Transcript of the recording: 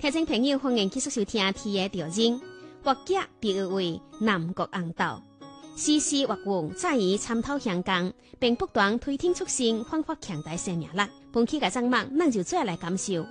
聽眾朋友歡迎繼續收聽嘅調音，畫家被譽為南國紅豆，時事畫文在於參透香港，並不斷推挺促進，焕發強大生命力。本期嘅節目，咱就再來感受